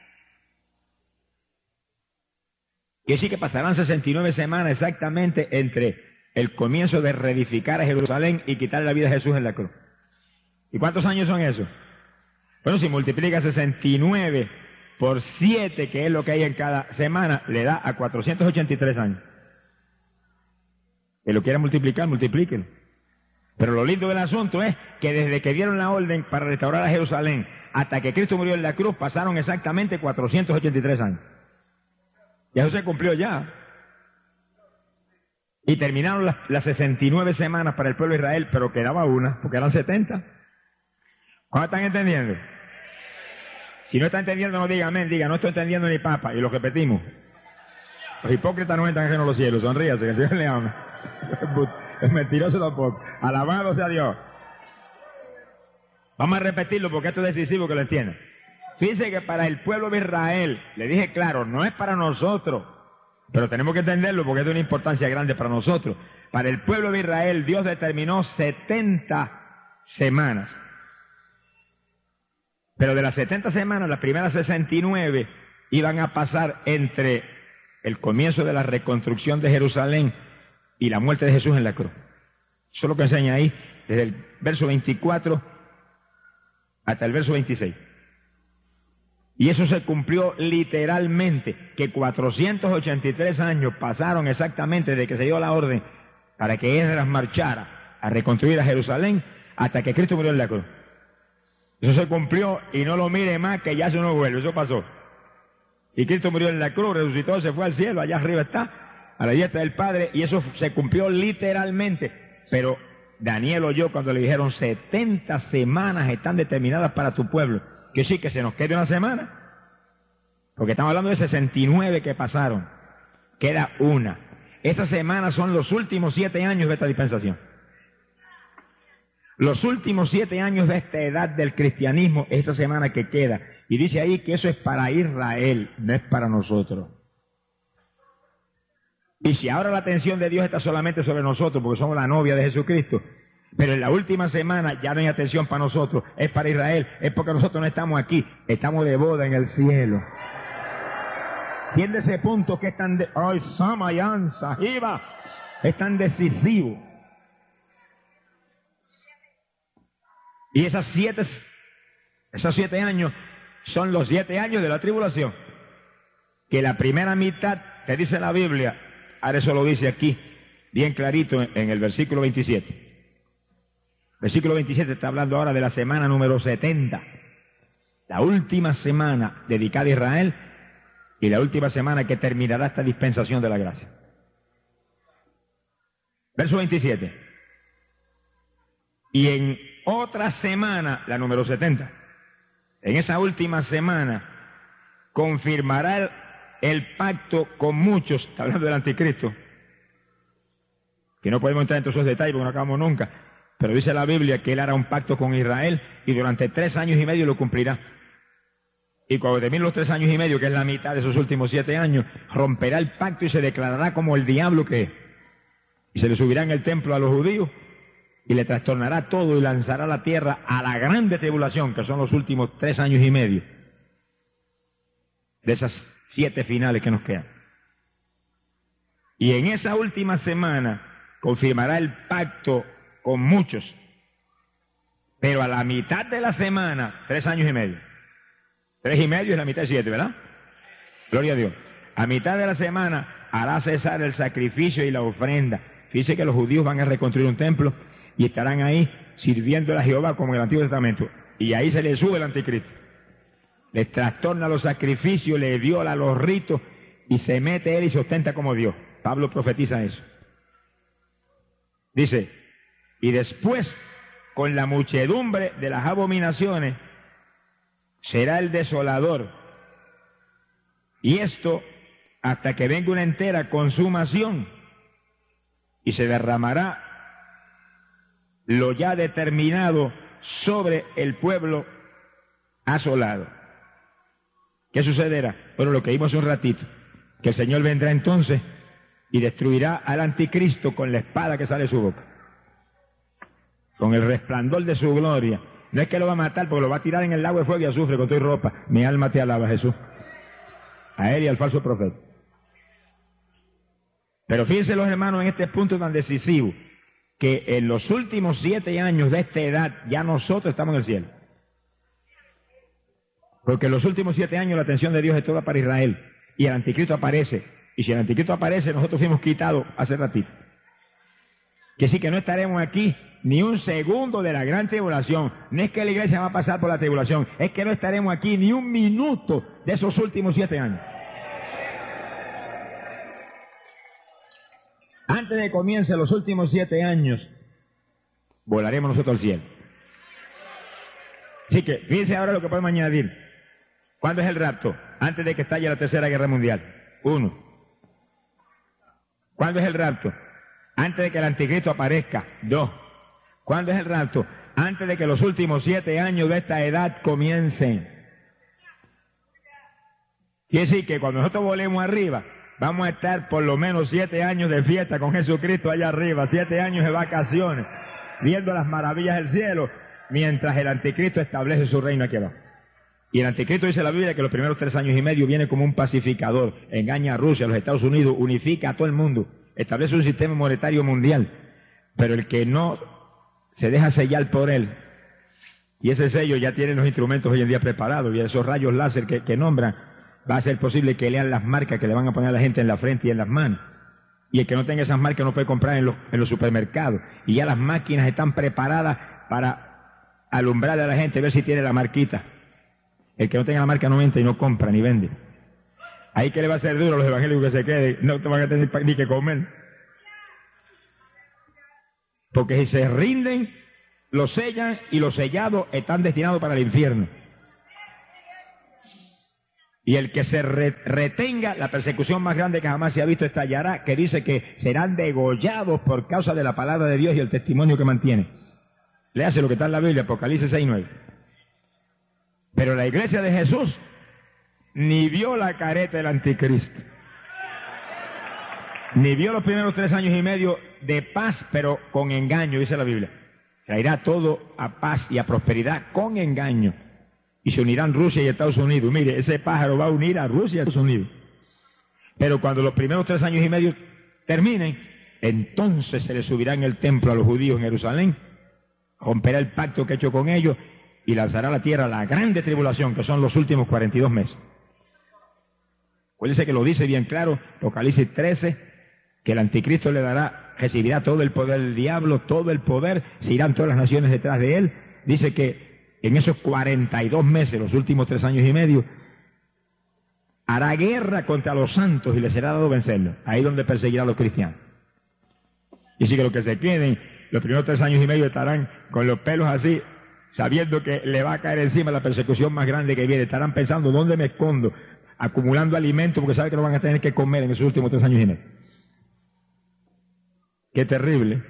Speaker 1: Y así que pasarán sesenta y nueve semanas exactamente entre el comienzo de reedificar a Jerusalén y quitar la vida a Jesús en la cruz. ¿Y cuántos años son esos? Bueno, si multiplica sesenta y nueve por siete, que es lo que hay en cada semana, le da a cuatrocientos ochenta y tres años. Que lo quiera multiplicar, multiplíquelo. Pero lo lindo del asunto es que desde que dieron la orden para restaurar a Jerusalén hasta que Cristo murió en la cruz, pasaron exactamente cuatrocientos ochenta y tres años. Y eso se cumplió ya. Y terminaron las, las sesenta y nueve semanas para el pueblo de Israel, pero quedaba una, porque eran setenta. ¿Cuándo están entendiendo? Si no está entendiendo, no diga amén, diga, no estoy entendiendo ni papa, y lo repetimos. Los hipócritas no entran en los cielos, sonríase, que el Señor le ama. Es mentiroso tampoco. Alabado sea Dios. Vamos a repetirlo porque esto es decisivo que lo entiendan. Fíjense que para el pueblo de Israel, le dije claro, no es para nosotros, pero tenemos que entenderlo porque es de una importancia grande para nosotros. Para el pueblo de Israel, Dios determinó setenta semanas. Pero de las setenta semanas, las primeras sesenta y nueve iban a pasar entre el comienzo de la reconstrucción de Jerusalén y la muerte de Jesús en la cruz. Eso es lo que enseña ahí, desde el verso veinticuatro hasta el verso veintiséis. Y eso se cumplió literalmente, que cuatrocientos ochenta y tres años pasaron exactamente desde que se dio la orden para que Esdras marchara a reconstruir a Jerusalén hasta que Cristo murió en la cruz. Eso se cumplió y no lo mire más, que ya eso no vuelve, eso pasó. Y Cristo murió en la cruz, resucitó, se fue al cielo, allá arriba está, a la diestra del Padre, y eso se cumplió literalmente. Pero Daniel oyó cuando le dijeron setenta semanas están determinadas para tu pueblo. Que sí, que se nos quede una semana. Porque estamos hablando de sesenta y nueve que pasaron. Queda una. Esas semanas son los últimos siete años de esta dispensación. Los últimos siete años de esta edad del cristianismo, esta semana que queda. Y dice ahí que eso es para Israel, no es para nosotros. Y si ahora la atención de Dios está solamente sobre nosotros, porque somos la novia de Jesucristo, pero en la última semana ya no hay atención para nosotros, es para Israel, es porque nosotros no estamos aquí, estamos de boda en el cielo. ¿Entiende ese punto que es tan de... ¡Ay, Samayan, Sahiba! Es tan decisivo. Y esas siete, esos siete años son los siete años de la tribulación. Que la primera mitad, que dice la Biblia, ahora eso lo dice aquí, bien clarito en el versículo veintisiete. Versículo veintisiete está hablando ahora de la semana número setenta. La última semana dedicada a Israel y la última semana que terminará esta dispensación de la gracia. Verso veintisiete. Y en otra semana, la número setenta, en esa última semana, confirmará el, el pacto con muchos, está hablando del anticristo, que no podemos entrar en todos esos detalles porque no acabamos nunca, pero dice la Biblia que él hará un pacto con Israel y durante tres años y medio lo cumplirá. Y cuando termine los tres años y medio, que es la mitad de esos últimos siete años, romperá el pacto y se declarará como el diablo que es. Y se le subirá en el templo a los judíos y le trastornará todo y lanzará a la tierra a la grande tribulación, que son los últimos tres años y medio de esas siete finales que nos quedan. Y en esa última semana confirmará el pacto con muchos, pero a la mitad de la semana, tres años y medio. Tres y medio es la mitad de siete, ¿verdad? Gloria a Dios. A mitad de la semana hará cesar el sacrificio y la ofrenda. Fíjese que los judíos van a reconstruir un templo y estarán ahí sirviendo a Jehová como en el Antiguo Testamento. Y ahí se les sube el anticristo. Les trastorna los sacrificios, les viola los ritos y se mete él y se ostenta como Dios. Pablo profetiza eso. Dice, y después, con la muchedumbre de las abominaciones, será el desolador. Y esto hasta que venga una entera consumación y se derramará lo ya determinado sobre el pueblo asolado. ¿Qué sucederá? Bueno, lo que vimos hace un ratito, que el Señor vendrá entonces y destruirá al anticristo con la espada que sale de su boca, con el resplandor de su gloria. No es que lo va a matar porque lo va a tirar en el lago de fuego y azufre con tu ropa. Mi alma te alaba, Jesús. A él y al falso profeta. Pero fíjense los hermanos en este punto tan decisivo, que en los últimos siete años de esta edad ya nosotros estamos en el cielo. Porque en los últimos siete años la atención de Dios es toda para Israel. Y el anticristo aparece. Y si el anticristo aparece, nosotros fuimos quitados hace ratito. Que sí que no estaremos aquí ni un segundo de la gran tribulación. No es que la iglesia va a pasar por la tribulación, es que no estaremos aquí ni un minuto de esos últimos siete años. Antes de que comiencen los últimos siete años, volaremos nosotros al cielo. Así que, fíjense ahora lo que podemos añadir. ¿Cuándo es el rapto? Antes de que estalle la tercera guerra mundial. Uno. ¿Cuándo es el rapto? Antes de que el anticristo aparezca. Dos. ¿Cuándo es el rapto? Antes de que los últimos siete años de esta edad comiencen. Quiere decir que cuando nosotros volemos arriba, vamos a estar por lo menos siete años de fiesta con Jesucristo allá arriba, siete años de vacaciones, viendo las maravillas del cielo, mientras el anticristo establece su reino aquí abajo. Y el anticristo dice la Biblia que los primeros tres años y medio viene como un pacificador, engaña a Rusia, a los Estados Unidos, unifica a todo el mundo, establece un sistema monetario mundial, pero el que no se deja sellar por él, y ese sello ya tiene los instrumentos hoy en día preparados, y esos rayos láser que, que nombran, va a ser posible que lean las marcas que le van a poner a la gente en la frente y en las manos. Y el que no tenga esas marcas no puede comprar en los, en los supermercados. Y ya las máquinas están preparadas para alumbrarle a la gente, ver si tiene la marquita. El que no tenga la marca no entra y no compra ni vende. Ahí que le va a ser duro a los evangélicos que se queden, no te van a tener ni que comer. Porque si se rinden, los sellan y los sellados están destinados para el infierno. Y el que se re retenga, la persecución más grande que jamás se ha visto estallará, que dice que serán degollados por causa de la palabra de Dios y el testimonio que mantiene. Léase lo que está en la Biblia, Apocalipsis seis nueve. Pero la iglesia de Jesús ni vio la careta del anticristo, ni vio los primeros tres años y medio de paz, pero con engaño, dice la Biblia. Traerá todo a paz y a prosperidad con engaño. Y se unirán Rusia y Estados Unidos. Mire, ese pájaro va a unir a Rusia y a Estados Unidos. Pero cuando los primeros tres años y medio terminen, entonces se les subirá en el templo a los judíos en Jerusalén, romperá el pacto que ha hecho con ellos y lanzará a la tierra la grande tribulación, que son los últimos cuarenta y dos meses. Acuérdense que lo dice bien claro, Apocalipsis trece, que el anticristo le dará, recibirá todo el poder del diablo, todo el poder, se irán todas las naciones detrás de él. Dice que en esos cuarenta y dos meses, los últimos tres años y medio, hará guerra contra los santos y les será dado vencerlos. Ahí donde perseguirá a los cristianos. Y así que los que se queden, los primeros tres años y medio estarán con los pelos así, sabiendo que le va a caer encima la persecución más grande que viene. Estarán pensando, ¿dónde me escondo? Acumulando alimentos porque saben que no van a tener que comer en esos últimos tres años y medio. Qué terrible.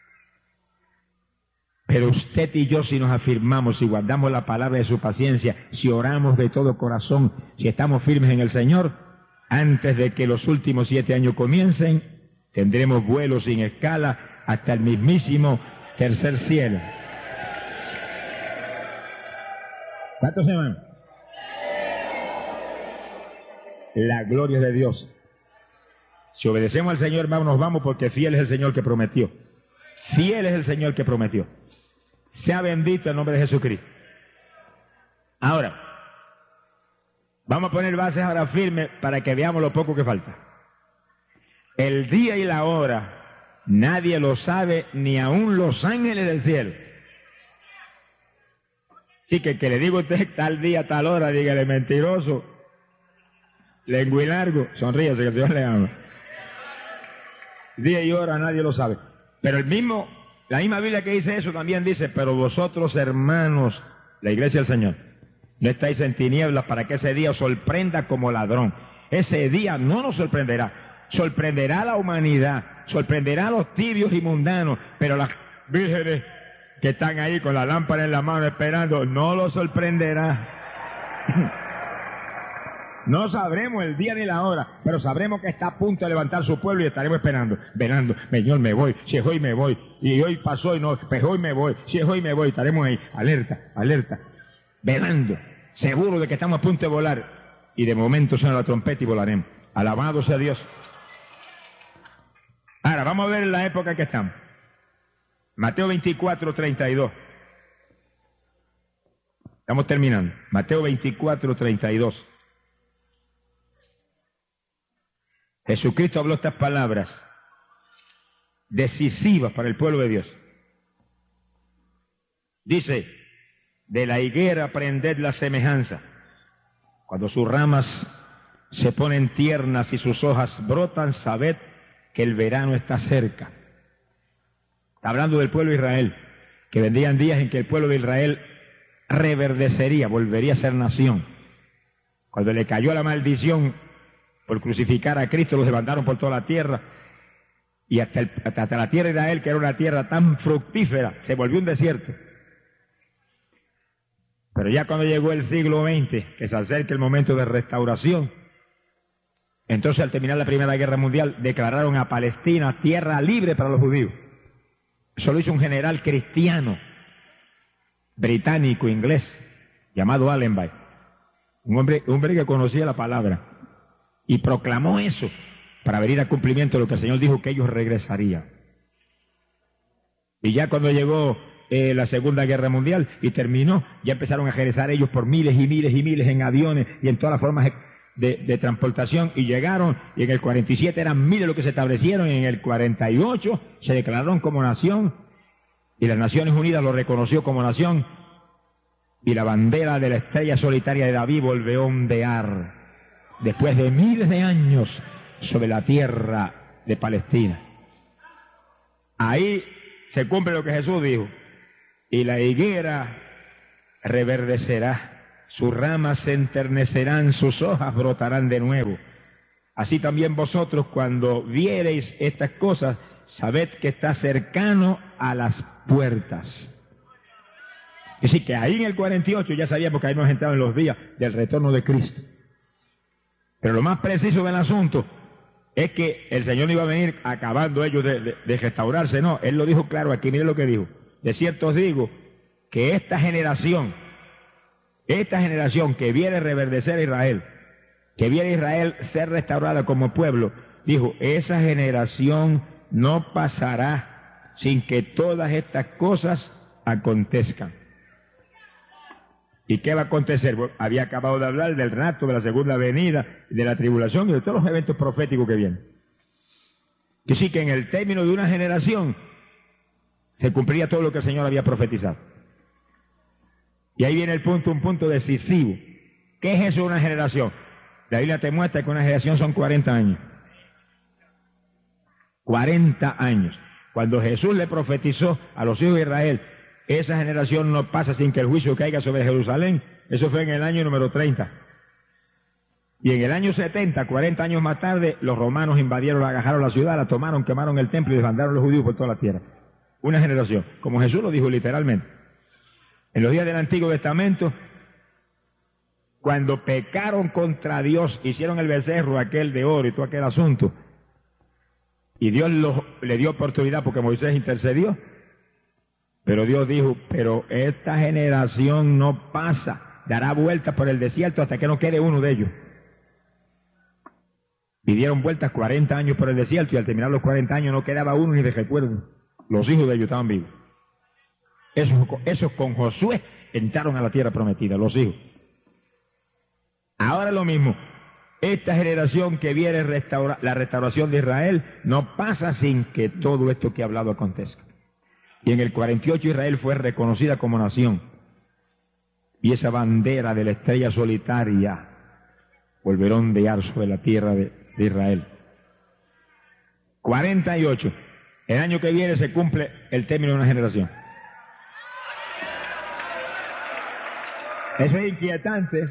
Speaker 1: Pero usted y yo, si nos afirmamos, si guardamos la palabra de su paciencia, si oramos de todo corazón, si estamos firmes en el Señor, antes de que los últimos siete años comiencen, tendremos vuelos sin escala hasta el mismísimo tercer cielo. ¿Cuántos se van? La gloria de Dios. Si obedecemos al Señor, hermano, nos vamos porque fiel es el Señor que prometió. Fiel es el Señor que prometió. Sea bendito el nombre de Jesucristo. Ahora, vamos a poner bases ahora firmes para que veamos lo poco que falta. El día y la hora, nadie lo sabe, ni aun los ángeles del cielo. Así que que le digo a usted tal día, tal hora, dígale mentiroso, lenguilargo, sonríase que el Señor le ama. Día y hora nadie lo sabe. Pero el mismo, la misma Biblia que dice eso también dice, pero vosotros hermanos, la iglesia del Señor, no estáis en tinieblas para que ese día os sorprenda como ladrón. Ese día no nos sorprenderá, sorprenderá a la humanidad, sorprenderá a los tibios y mundanos, pero las vírgenes que están ahí con la lámpara en la mano esperando, no los sorprenderá. No sabremos el día ni la hora, pero sabremos que está a punto de levantar su pueblo y estaremos esperando, velando. Señor, me voy, si es hoy me voy, y hoy pasó y no, pues hoy me voy, si es hoy me voy, estaremos ahí, alerta, alerta, velando, seguro de que estamos a punto de volar, y de momento suena la trompeta y volaremos. Alabado sea Dios. Ahora, vamos a ver la época en que estamos. Mateo veinticuatro, treinta y dos. Estamos terminando. Mateo veinticuatro, treinta y dos. Jesucristo habló estas palabras decisivas para el pueblo de Dios. Dice, de la higuera aprended la semejanza. Cuando sus ramas se ponen tiernas y sus hojas brotan, sabed que el verano está cerca. Está hablando del pueblo de Israel, que vendrían días en que el pueblo de Israel reverdecería, volvería a ser nación. Cuando le cayó la maldición por crucificar a Cristo, los levantaron por toda la tierra, y hasta, el, hasta, hasta la tierra de Israel, que era una tierra tan fructífera, se volvió un desierto. Pero ya cuando llegó el siglo veinte, que se acerca el momento de restauración, entonces al terminar la Primera Guerra Mundial, declararon a Palestina tierra libre para los judíos. Eso lo hizo un general cristiano, británico, inglés, llamado Allenby, un hombre, un hombre que conocía la palabra, y proclamó eso para venir a cumplimiento de lo que el Señor dijo, que ellos regresarían. Y ya cuando llegó eh, la Segunda Guerra Mundial y terminó, ya empezaron a regresar ellos por miles y miles y miles en aviones y en todas las formas de, de transportación, y llegaron, y en el cuarenta y siete eran miles los que se establecieron, y en el cuarenta y ocho se declararon como nación, y las Naciones Unidas lo reconoció como nación, y la bandera de la estrella solitaria de David volvió a ondear después de miles de años sobre la tierra de Palestina. Ahí se cumple lo que Jesús dijo. Y la higuera reverdecerá, sus ramas se enternecerán, sus hojas brotarán de nuevo. Así también vosotros, cuando viereis estas cosas, sabed que está cercano a las puertas. Es decir, que ahí en el cuarenta y ocho ya sabíamos que ahí nos entraban los días del retorno de Cristo. Pero lo más preciso del asunto es que el Señor no iba a venir acabando ellos de, de, de restaurarse, no. Él lo dijo claro aquí, mire lo que dijo. De cierto os digo que esta generación, esta generación que viene reverdecer a Israel, que viene Israel ser restaurada como pueblo, dijo, esa generación no pasará sin que todas estas cosas acontezcan. ¿Y qué va a acontecer? Bueno, había acabado de hablar del rapto, de la segunda venida, de la tribulación y de todos los eventos proféticos que vienen. Que sí que en el término de una generación se cumplía todo lo que el Señor había profetizado. Y ahí viene el punto, un punto decisivo. ¿Qué es eso de una generación? La Biblia te muestra que una generación son cuarenta años. cuarenta años. Cuando Jesús le profetizó a los hijos de Israel, esa generación no pasa sin que el juicio caiga sobre Jerusalén. Eso fue en el año número treinta. Y en el año setenta, cuarenta años más tarde, los romanos invadieron, agajaron la ciudad, la tomaron, quemaron el templo y desbandaron a los judíos por toda la tierra. Una generación, como Jesús lo dijo literalmente. En los días del Antiguo Testamento, cuando pecaron contra Dios, hicieron el becerro aquel de oro y todo aquel asunto, y Dios los, le dio oportunidad porque Moisés intercedió, pero Dios dijo, pero esta generación no pasa, dará vueltas por el desierto hasta que no quede uno de ellos. Y dieron vueltas cuarenta años por el desierto y al terminar los cuarenta años no quedaba uno ni de recuerdo. Los hijos de ellos estaban vivos. Esos, esos con Josué entraron a la tierra prometida, los hijos. Ahora lo mismo. Esta generación que viene restaura, la restauración de Israel no pasa sin que todo esto que he hablado acontezca. Y en el cuarenta y ocho Israel fue reconocida como nación. Y esa bandera de la estrella solitaria volverá a ondear sobre la tierra de, de Israel. cuarenta y ocho. El año que viene se cumple el término de una generación. Eso es inquietante.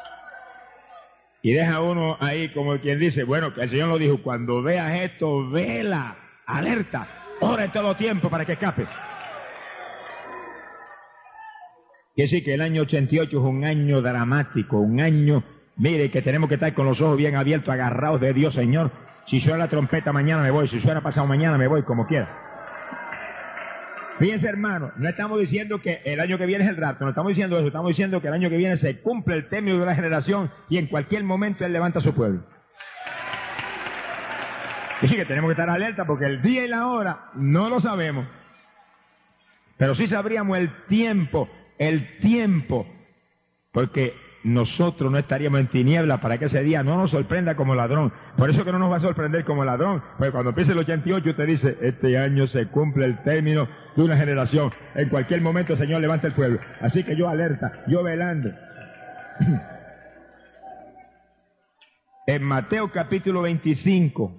Speaker 1: Y deja uno ahí como quien dice, bueno, que el Señor lo dijo, cuando veas esto, vela, alerta, ora en todo tiempo para que escape. Quiere decir que el año ochenta y ocho es un año dramático, un año, mire, que tenemos que estar con los ojos bien abiertos, agarrados de Dios, Señor. Si suena la trompeta mañana me voy, si suena pasado mañana me voy, como quiera. Fíjense, hermano, no estamos diciendo que el año que viene es el rapto, no estamos diciendo eso, estamos diciendo que el año que viene se cumple el término de la generación y en cualquier momento Él levanta a su pueblo. Y sí que tenemos que estar alerta porque el día y la hora no lo sabemos, pero sí sabríamos el tiempo, el tiempo, porque nosotros no estaríamos en tinieblas para que ese día no nos sorprenda como ladrón. Por eso que no nos va a sorprender como ladrón, porque cuando empiece el ochenta y ocho usted dice, este año se cumple el término de una generación. En cualquier momento el Señor levanta el pueblo. Así que yo alerta, yo velando. En Mateo capítulo veinticinco,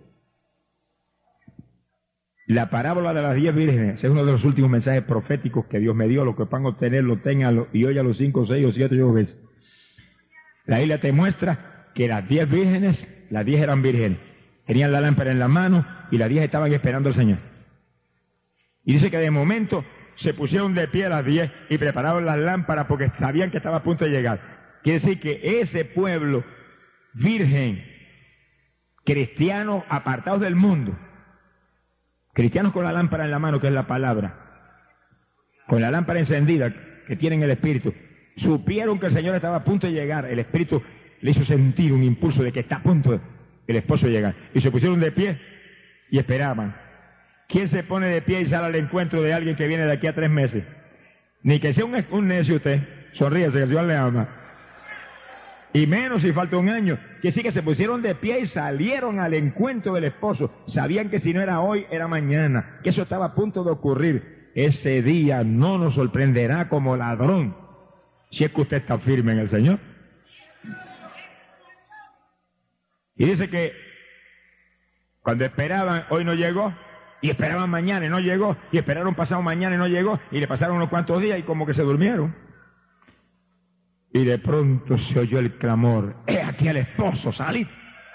Speaker 1: la parábola de las diez vírgenes, es uno de los últimos mensajes proféticos que Dios me dio. Lo que van a obtener, lo tengan y oigan los cinco, seis o siete yo veces. La Biblia te muestra que las diez vírgenes, las diez eran vírgenes, tenían la lámpara en la mano y las diez estaban esperando al Señor. Y dice que de momento se pusieron de pie las diez y prepararon las lámparas porque sabían que estaba a punto de llegar. Quiere decir que ese pueblo virgen, cristianos apartados del mundo, cristianos con la lámpara en la mano, que es la palabra, con la lámpara encendida, que tienen el Espíritu, supieron que el Señor estaba a punto de llegar. El Espíritu le hizo sentir un impulso de que está a punto el esposo de llegar. Y se pusieron de pie y esperaban. ¿Quién se pone de pie y sale al encuentro de alguien que viene de aquí a tres meses? Ni que sea un, un necio usted. Sonríese, que el Señor le ama. Y menos si falta un año. Que sí que se pusieron de pie y salieron al encuentro del esposo. Sabían que si no era hoy, era mañana. Que eso estaba a punto de ocurrir. Ese día no nos sorprenderá como ladrón. Si es que usted está firme en el Señor. Y dice que cuando esperaban, hoy no llegó, Y esperaban mañana y no llegó, y esperaron pasado mañana y no llegó, y le pasaron unos cuantos días y como que se durmieron. Y de pronto se oyó el clamor: ¡he aquí el esposo, salid!